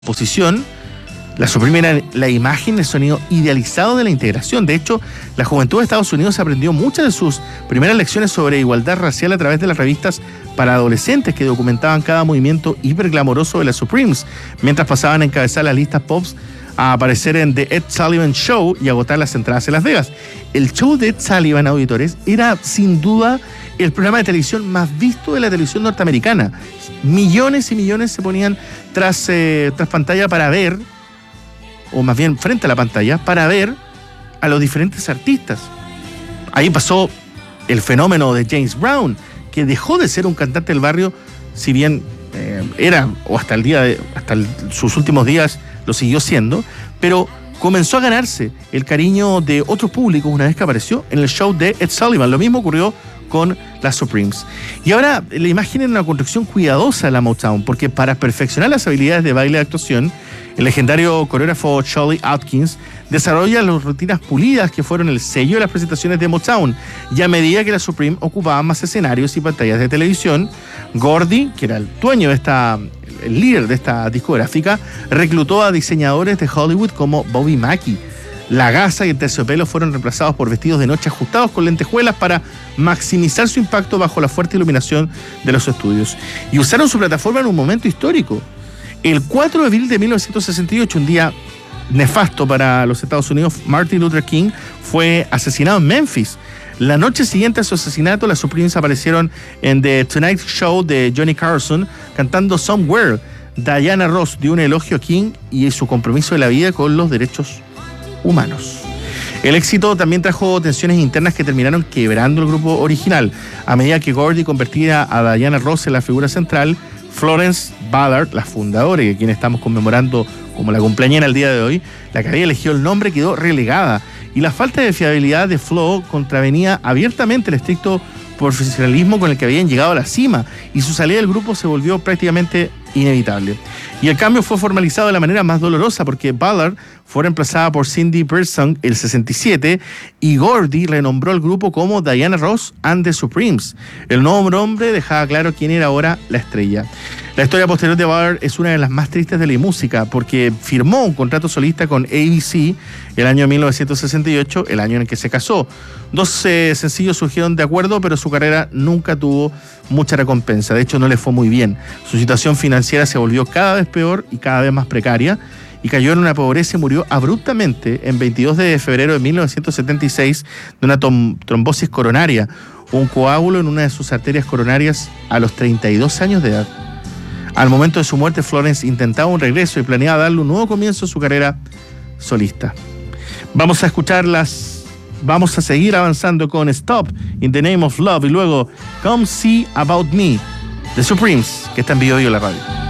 posición, la Supreme era la imagen, el sonido idealizado de la integración. De hecho, la juventud de Estados Unidos aprendió muchas de sus primeras lecciones sobre igualdad racial a través de las revistas para adolescentes que documentaban cada movimiento hiperglamoroso de las Supremes, mientras pasaban a encabezar las listas pops, a aparecer en The Ed Sullivan Show y agotar las entradas en Las Vegas. El show de Ed Sullivan, auditores, era sin duda el programa de televisión más visto de la televisión norteamericana. Millones y millones se ponían tras pantalla para ver, o más bien frente a la pantalla, para ver a los diferentes artistas. Ahí pasó el fenómeno de James Brown, que dejó de ser un cantante del barrio, si bien era, o hasta sus últimos días lo siguió siendo, pero comenzó a ganarse el cariño de otros públicos una vez que apareció en el show de Ed Sullivan. Lo mismo ocurrió con las Supremes. Y ahora la imagen era una construcción cuidadosa de la Motown, porque para perfeccionar las habilidades de baile y actuación, el legendario coreógrafo Charlie Atkins desarrolla las rutinas pulidas que fueron el sello de las presentaciones de Motown. Y a medida que las Supremes ocupaban más escenarios y pantallas de televisión, Gordy, que era el dueño de el líder de esta discográfica, reclutó a diseñadores de Hollywood como Bobby Mackey. La gasa y el terciopelo fueron reemplazados por vestidos de noche ajustados con lentejuelas para maximizar su impacto bajo la fuerte iluminación de los estudios. Y usaron su plataforma en un momento histórico. El 4 de abril de 1968, un día nefasto para los Estados Unidos, Martin Luther King fue asesinado en Memphis. La noche siguiente a su asesinato, las Supremes aparecieron en The Tonight Show de Johnny Carson cantando Somewhere. Diana Ross dio un elogio a King y su compromiso de la vida con los derechos humanos. El éxito también trajo tensiones internas que terminaron quebrando el grupo original. A medida que Gordy convertía a Diana Ross en la figura central, Florence Ballard, la fundadora y a quien estamos conmemorando como la cumpleañera el día de hoy, la que había elegido el nombre, quedó relegada. Y la falta de fiabilidad de Flo contravenía abiertamente el estricto profesionalismo con el que habían llegado a la cima, y su salida del grupo se volvió prácticamente inevitable. Y el cambio fue formalizado de la manera más dolorosa, porque Ballard fue reemplazada por Cindy Birdsong el 67 y Gordy renombró el grupo como Diana Ross and the Supremes. El nuevo nombre dejaba claro quién era ahora la estrella. La historia posterior de Ballard es una de las más tristes de la música, porque firmó un contrato solista con ABC el año 1968, el año en el que se casó. 2 sencillos surgieron de acuerdo, pero su carrera nunca tuvo mucha recompensa. De hecho, no le fue muy bien. Su situación financiera se volvió cada vez peor y cada vez más precaria, y cayó en una pobreza y murió abruptamente en 22 de febrero de 1976 de una trombosis coronaria, un coágulo en una de sus arterias coronarias, a los 32 años de edad. Al momento de su muerte, Florence intentaba un regreso y planeaba darle un nuevo comienzo a su carrera solista. Vamos a seguir avanzando con Stop in the Name of Love y luego Come See About Me, The Supremes, que está en Vivo la radio.